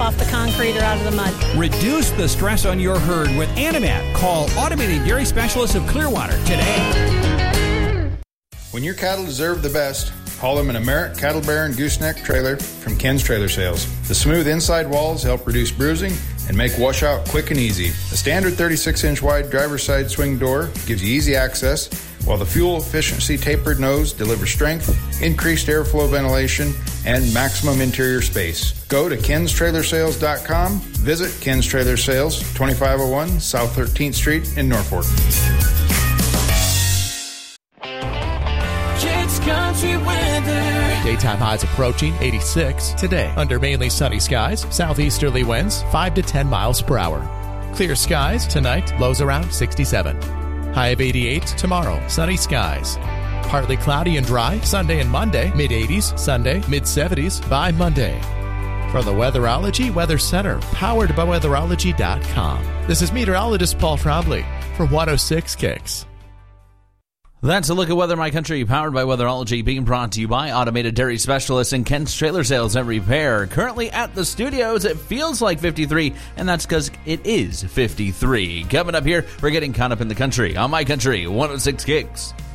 off the concrete or out of the mud. Reduce the stress on your herd with Animat. Call Automated Dairy Specialists of Clearwater today. When your cattle deserve the best, haul them an American Cattle Baron gooseneck trailer from Ken's Trailer Sales. The smooth inside walls help reduce bruising and make washout quick and easy. A standard 36-inch wide driver's side swing door gives you easy access, while the fuel efficiency tapered nose delivers strength, increased airflow ventilation, and maximum interior space. Go to kenstrailersales.com. Visit Ken's Trailer Sales, 2501 South 13th Street in Norfolk. Kids Country Weather. Daytime highs approaching 86 today. Under mainly sunny skies, southeasterly winds 5 to 10 miles per hour. Clear skies tonight, lows around 67. High of 88 tomorrow, sunny skies. Partly cloudy and dry Sunday and Monday, mid-80s, Sunday, mid-70s by Monday. From the Weatherology Weather Center, powered by weatherology.com. This is meteorologist Paul Trombley for 106 Kicks. That's a look at Weather My Country, powered by Weatherology, being brought to you by Automated Dairy Specialists and Ken's Trailer Sales and Repair. Currently at the studios, it feels like 53, and that's because it is 53. Coming up here, we're getting caught up in the country on My Country 106 Kicks.